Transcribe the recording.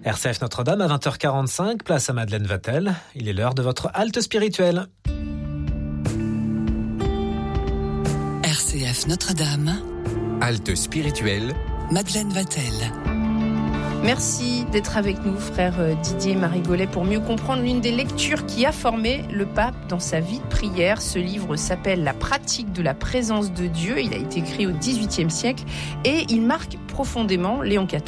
RCF Notre-Dame à 20h45, place à Madeleine Vatel. Il est l'heure de votre halte spirituelle. RCF Notre-Dame, halte spirituelle, Madeleine Vatel. Merci d'être avec nous, frère Didier Marigolet, pour mieux comprendre l'une des lectures qui a formé le pape dans sa vie de prière. Ce livre s'appelle « La pratique de la présence de Dieu ». Il a été écrit au XVIIIe siècle et il marque profondément Léon XIV.